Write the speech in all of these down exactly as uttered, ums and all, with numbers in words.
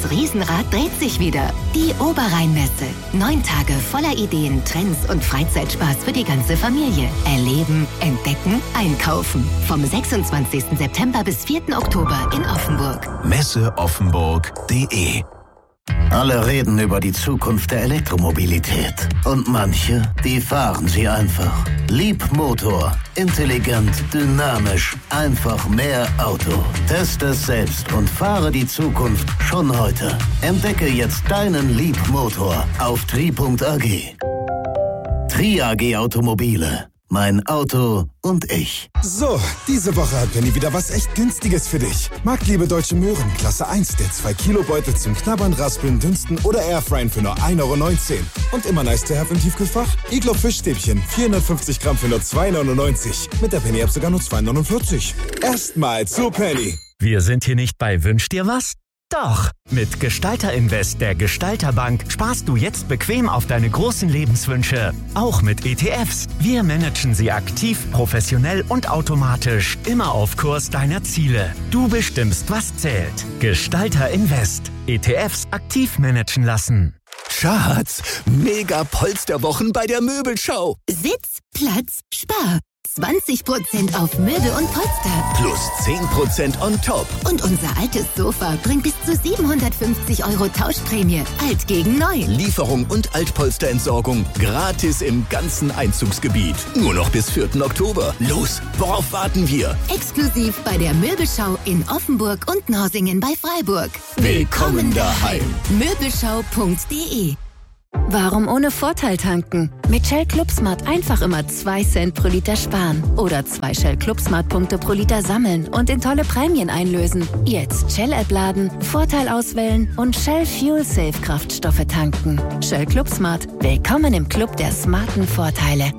Das Riesenrad dreht sich wieder. Die Oberrheinmesse. Neun Tage voller Ideen, Trends und Freizeitspaß für die ganze Familie. Erleben, entdecken, einkaufen. Vom sechsundzwanzigsten September bis vierten Oktober in Offenburg. messe offenburg punkt de. Alle reden über die Zukunft der Elektromobilität. Und manche, die fahren sie einfach. Leapmotor. Intelligent, dynamisch, einfach mehr Auto. Teste es selbst und fahre die Zukunft schon heute. Entdecke jetzt deinen Leapmotor auf tri punkt a g. Tri A G Automobile. Mein Auto und ich. So, diese Woche hat Penny wieder was echt Günstiges für dich. Marktliebe Deutsche Möhren, Klasse eins, der zwei Kilo Beutel zum Knabbern, Raspeln, Dünsten oder Airfryen für nur ein Euro neunzehn. Und immer nice to have im Tiefkühlfach. Iglo Fischstäbchen, vierhundertfünfzig Gramm für nur zwei neunundneunzig. Mit der Penny-App sogar nur zwei neunundvierzig. Erstmal zu Penny. Wir sind hier nicht bei Wünsch dir was? Doch, mit Gestalter Invest der Gestalterbank sparst du jetzt bequem auf deine großen Lebenswünsche. Auch mit E T Fs. Wir managen sie aktiv, professionell und automatisch. Immer auf Kurs deiner Ziele. Du bestimmst, was zählt. Gestalter Invest. E T Fs aktiv managen lassen. Schatz, mega Polsterwochen bei der Möbelschau. Sitz, Platz, Spar. zwanzig Prozent auf Möbel und Polster. Plus zehn Prozent on top. Und unser altes Sofa bringt bis zu siebenhundertfünfzig Euro Tauschprämie. Alt gegen neu. Lieferung und Altpolsterentsorgung gratis im ganzen Einzugsgebiet. Nur noch bis vierten Oktober. Los, worauf warten wir? Exklusiv bei der Möbelschau in Offenburg und Norsingen bei Freiburg. Willkommen daheim. Möbelschau punkt de. Warum ohne Vorteil tanken? Mit Shell ClubSmart einfach immer zwei Cent pro Liter sparen. Oder zwei Shell ClubSmart-Punkte pro Liter sammeln und in tolle Prämien einlösen. Jetzt Shell-App laden, Vorteil auswählen und Shell Fuel Safe Kraftstoffe tanken. Shell ClubSmart. Willkommen im Club der smarten Vorteile.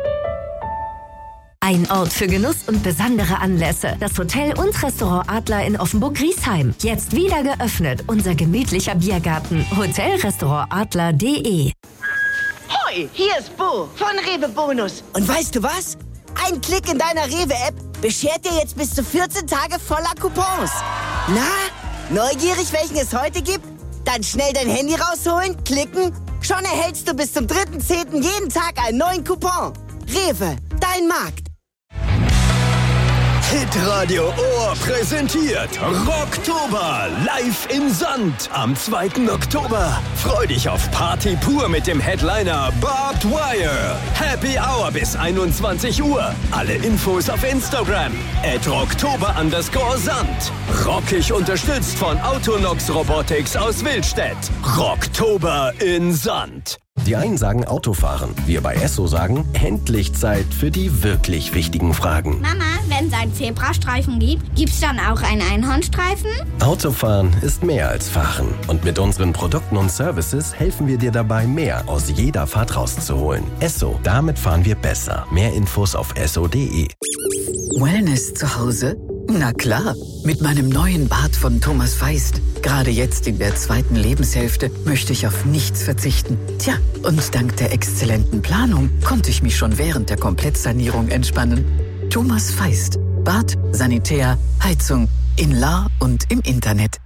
Ein Ort für Genuss und besondere Anlässe. Das Hotel und Restaurant Adler in Offenburg-Griesheim. Jetzt wieder geöffnet. Unser gemütlicher Biergarten. Hotelrestaurant Adler punkt de. Hoi, hier ist Bo von Rewe Bonus. Und weißt du was? Ein Klick in deiner Rewe-App beschert dir jetzt bis zu vierzehn Tage voller Coupons. Na, neugierig, welchen es heute gibt? Dann schnell dein Handy rausholen, klicken. Schon erhältst du bis zum dritten zehnten jeden Tag einen neuen Coupon. Rewe, dein Markt. Hitradio Ohr präsentiert Rocktober live im Sand am zweiten Oktober. Freu dich auf Party pur mit dem Headliner Barbed Wire. Happy Hour bis einundzwanzig Uhr. Alle Infos auf Instagram at rocktober underscore Sand. Rockig unterstützt von Autonox Robotics aus Willstedt. Rocktober in Sand. Die einen sagen Autofahren, wir bei Esso sagen, endlich Zeit für die wirklich wichtigen Fragen. Mama, wenn es einen Zebrastreifen gibt, gibt's dann auch einen Einhornstreifen? Autofahren ist mehr als Fahren. Und mit unseren Produkten und Services helfen wir dir dabei, mehr aus jeder Fahrt rauszuholen. Esso, damit fahren wir besser. Mehr Infos auf esso punkt de. Wellness zu Hause? Na klar, mit meinem neuen Bad von Thomas Feist. Gerade jetzt in der zweiten Lebenshälfte möchte ich auf nichts verzichten. Tja, und dank der exzellenten Planung konnte ich mich schon während der Komplettsanierung entspannen. Thomas Feist. Bad, Sanitär, Heizung, in La und im Internet.